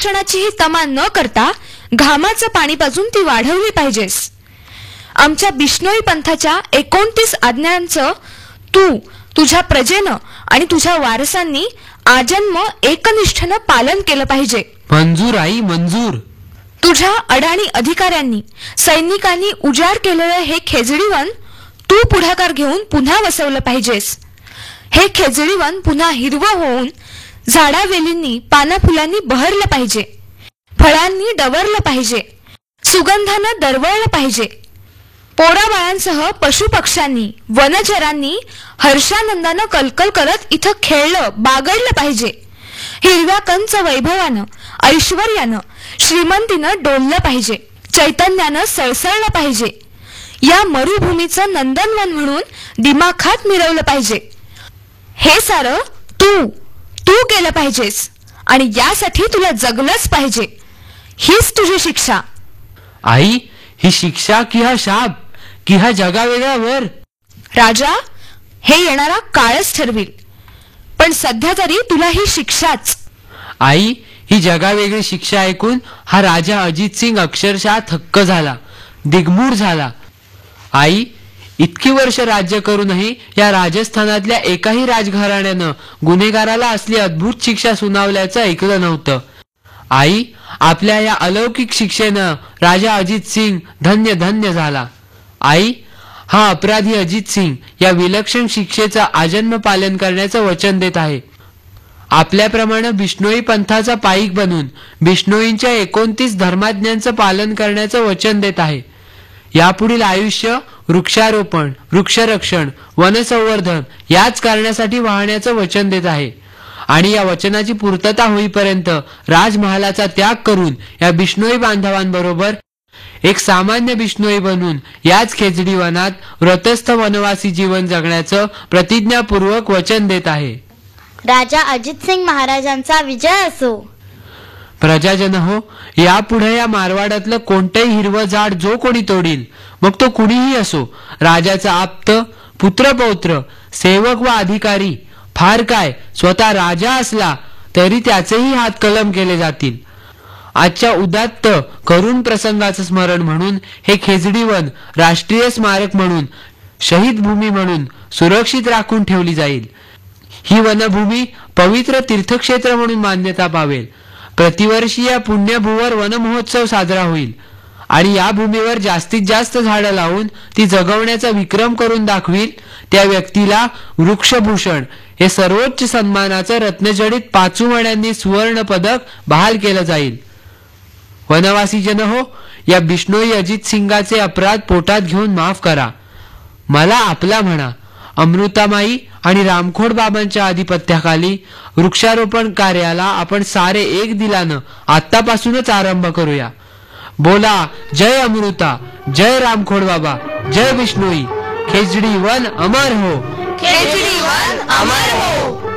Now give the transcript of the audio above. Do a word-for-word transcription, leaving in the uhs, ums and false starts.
संरक्षणाचीही तमा न करता घामाचं पाणी पाजून ती वाढवली पाहिजेस. आमच्या बिश्नोई पंथाच्या एकोणतीस आज्ञांचं तू तुझ्या प्रजेनं आणि तुझ्या वारसांनी आजन्म एकनिष्ठेनं पालन केलं पाहिजे. मंजूर आई, मंजूर. तुझ्या अडाणी अधिकाऱ्यांनी सैनिकांनी उजाड केलेलं हे खेजडीवन तू पुढाकार घेऊन पुन्हा वसवलं पाहिजेस. हे खेजडीवन पुन्हा हिरवं होऊन झाडावेलींनी पाना फुलांनी बहरलं पाहिजे, फळांनी डवरलं पाहिजे, सुगंधानं दरवळलं पाहिजे. पोराबाळांसह पशुपक्ष्यांनी वनचरांनी हर्षानंदानं कलकल करत इथं खेळलं बागडलं पाहिजे. हिरव्या कंच वैभवानं ऐश्वर्यानं श्रीमंतीनं डोललं पाहिजे, चैतन्यानं सळसळलं पाहिजे. या मरुभूमीचं नंदनवन म्हणून दिमाखात मिरवलं पाहिजे. हे सारं तू तू केलं पाहिजेस आणि यासाठी तुला जगलंच पाहिजे. हीच तुझी शिक्षा. आई, ही शिक्षा की हा शाप की हा जगावेगळ्यावर? राजा, हे येणारा काळच ठरविल, पण सध्या तरी तुला ही शिक्षाच. आई, ही जगावेगळी शिक्षा ऐकून हा राजा अजित सिंग अक्षरशः थक्क झाला, दिग्मूढ झाला. आई, इतकी वर्ष राज्य करूनही या राजस्थानातल्या एकाही राजघराण्यानं गुन्हेगाराला असली अद्भुत शिक्षा सुनावल्याचं ऐकलं नव्हतं. आई, आपल्या या अलौकिक शिक्षेनं राजा अजित सिंग धन्य धन्य झाला. आई, हा अपराधी अजित सिंग या विलक्षण शिक्षेचं आजन्म पालन करण्याचं वचन देत आहे. आपल्याप्रमाणे बिश्नोई पंथाचा पाईक बनून बिश्नोईंच्या एकोणतीस धर्माज्ञांचं पालन करण्याचं वचन देत आहे. यापुढील आयुष्य वृक्षारोपण, वृक्षरक्षण, वनसंवर्धन याच कारणासाठी वाहण्याचं वचन देत आहे. आणि या वचनाची पूर्तता होईपर्यंत राजमहालाचा त्याग करून या बिश्नोई बांधवांबरोबर एक सामान्य बिश्नोई बनून याच खेजडी वनात व्रतस्थ वनवासी जीवन जगण्याचं प्रतिज्ञापूर्वक वचन देत आहे. राजा अजित सिंग महाराजांचा विजय असो. प्रजाजन हो, यापुढे या मारवाडातलं कोणतंही हिरवं झाड जो कोणी तोडील, मग तो कुणीही असो, राजाचा आप्त, पुत्रपौत्र, सेवक व अधिकारी, फार काय स्वतः राजा असला तरी त्याचेही हात कलम केले जातील. आजच्या उदात्त करुण प्रसंगाचं स्मरण म्हणून हे खेजडीवन राष्ट्रीय स्मारक म्हणून, शहीद भूमी म्हणून सुरक्षित राखून ठेवली जाईल. ही वनभूमी पवित्र तीर्थक्षेत्र म्हणून मान्यता पावेल. प्रतिवर्षी या पुण्यभूवर वनमहोत्सव साजरा होईल आणि या भूमीवर जास्तीत जास्त झाडं लावून ती जगवण्याचा विक्रम करून दाखवील त्या व्यक्तीला वृक्षभूषण हे सर्वोच्च सन्मानाचं रत्नजडित पाचूमण्यांनी सुवर्ण पदक बहाल केलं जाईल. वनवासी जन हो, या बिश्नोई अजित सिंगाचे अपराध पोटात घेऊन माफ करा. मला आपला म्हणा. अमृतामाई आणि रामखोड बाबांच्या आधिपत्याखाली वृक्षारोपण कार्याला आपण सारे एक दिलानं आतापासूनच आरंभ करूया. बोला जय अमृता, जय रामखोड बाबा, जय बिश्नोई. खेजडी वन अमर हो. खेजडी वन अमर हो.